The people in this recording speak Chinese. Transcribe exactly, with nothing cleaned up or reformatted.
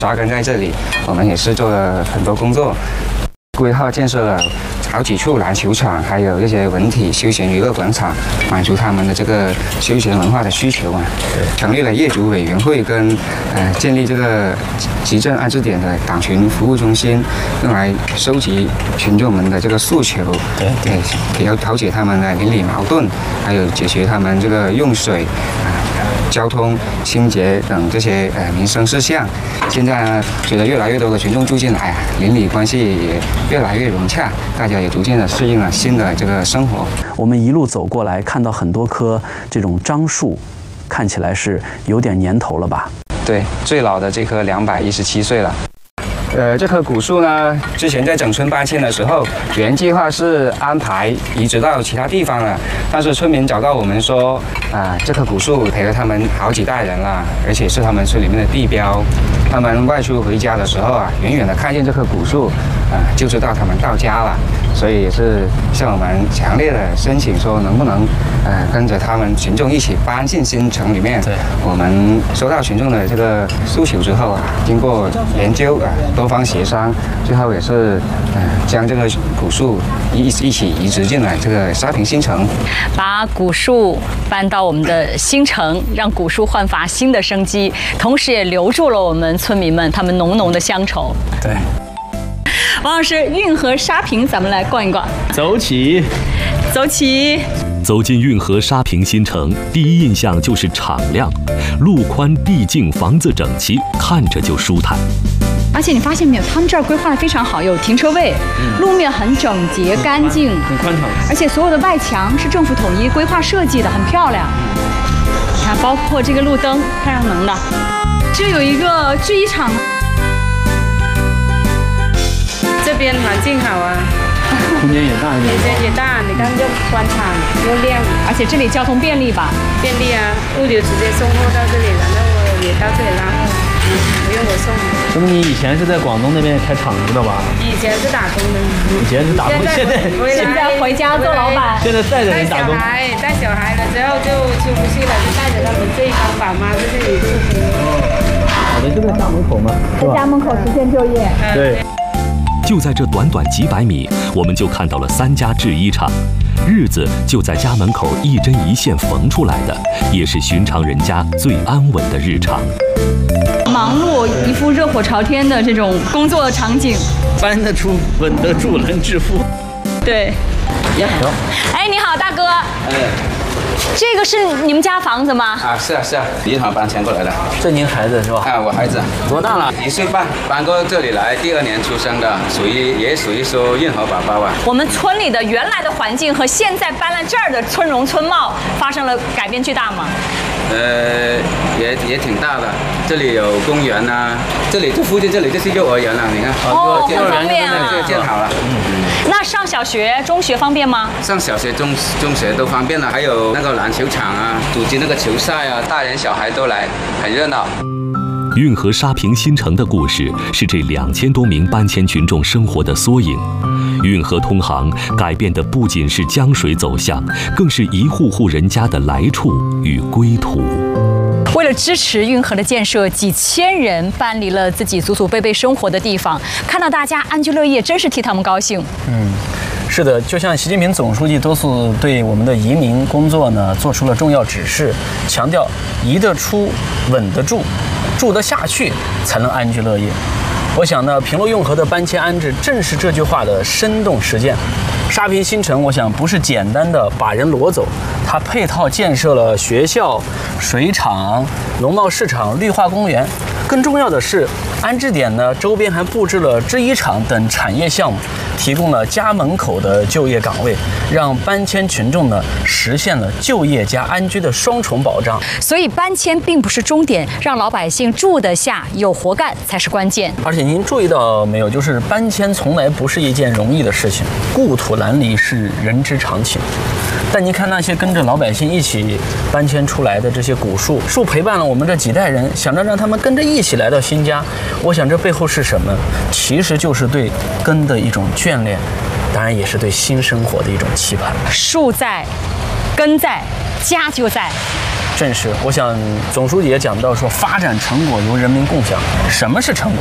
扎根在这里，我们也是做了很多工作，规划建设了好几处篮球场，还有一些文体休闲娱乐广场，满足他们的这个休闲文化的需求啊。成立了业主委员会跟呃建立这个集镇安置点的党群服务中心，用来收集群众们的这个诉求，对对，也要调解他们的邻里矛盾，还有解决他们这个用水啊、交通、清洁等这些呃民生事项。现在呢，随着越来越多的群众住进来啊，邻里关系也越来越融洽，大家也逐渐的适应了新的这个生活。 我们一路走过来，看到很多棵这种樟树，看起来是有点年头了吧？ 对，最老的这棵两百一十七岁了。呃，这棵古树呢，之前在整村搬迁的时候，原计划是安排移植到其他地方了，但是村民找到我们说，啊、呃，这棵古树陪了他们好几代人了，而且是他们村里面的地标。他们外出回家的时候啊，远远的看见这棵古树，啊、呃，就知道他们到家了，所以也是向我们强烈的申请说，能不能呃跟着他们群众一起搬进新城里面。对，我们收到群众的这个诉求之后啊，经过研究啊。多方协商，最后也是呃将这个古树一一起移植进来这个沙坪新城， 把古树搬到我们的新城，让古树焕发新的生机，同时也留住了我们村民们他们浓浓的乡愁。 对， 王老师，运河沙坪，咱们来逛一逛， 走起， 走起。 走进运河沙坪新城，第一印象就是敞亮，路宽地净，房子整齐，看着就舒坦。 而且你发现没有，他们这儿规划的非常好，有停车位，嗯、路面很整洁干净， 很宽敞， 而且所有的外墙是政府统一规划设计的，很漂亮。你看，包括这个路灯，太阳能的。这有一个制衣厂， 这边环境好啊。 空间也大一点， 空间也大，你看又宽敞又亮， 而且这里交通便利吧？ 便利啊，物流直接送货到这里，然后我也到这里拉货，嗯，不用我送。 那么你以前是在广东那边开厂子的吧？ 以前是打工的， 以前是打工，现在现在回家做老板， 现在带着人打工。 带小孩，带小孩了之后就出不去了，就带着他们这一帮宝妈在这里出行。 好的，就在家门口嘛， 在家门口实现就业。 对。 就在这短短几百米，我们就看到了三家制衣厂，日子就在家门口一针一线缝出来的，也是寻常人家最安稳的日常。 忙碌，一副热火朝天的这种工作场景， 搬得出，稳得住，能致富。 对。 也好。 哎，你好，大哥。 哎。 这个是你们家房子吗？ 啊，是啊，是啊，银行搬迁过来的。 这您孩子是吧？ 啊，我孩子多大了？ 一岁半，搬过这里来，第二年出生的，属于也属于说运河宝宝啊。 我们村里的原来的环境和现在搬来这儿的村容村貌发生了改变巨大吗？ 呃，也也挺大的。这里有公园呐、啊，这里这附近这里就是幼儿园了，你看。 哦，很方便啊。 这个建好了。嗯嗯。 那上小学、中学方便吗？ 上小学、中中学都方便了，还有那个篮球场啊，组织那个球赛啊，大人小孩都来，很热闹。 运河沙坪新城的故事是这两千多名搬迁群众生活的缩影。运河通航改变的不仅是江水走向，更是一户户人家的来处与归途。 为了支持运河的建设，几千人搬离了自己祖祖辈辈生活的地方，看到大家安居乐业，真是替他们高兴。 嗯。是的，就像习近平总书记多次对我们的移民工作呢做出了重要指示，强调移得出、稳得住、住得下去，才能安居乐业。我想呢，平陆运河的搬迁安置正是这句话的生动实践。沙坪新城，我想不是简单的把人挪走，它配套建设了学校、水厂、农贸市场、绿化公园。更重要的是，安置点呢周边还布置了制衣厂等产业项目，提供了家门口的就业岗位，让搬迁群众呢实现了就业加安居的双重保障。 所以搬迁并不是终点，让老百姓住得下、有活干才是关键。 而且您注意到没有，就是搬迁从来不是一件容易的事情，故土难离是人之常情。但您看那些跟着老百姓一起搬迁出来的这些古树，树陪伴了我们这几代人，想着让他们跟着一起来到新家，我想这背后是什么？其实就是对根的一种眷恋，当然也是对新生活的一种期盼。 树在，根在，家就在。 正是，我想总书记也讲到说，发展成果由人民共享。什么是成果？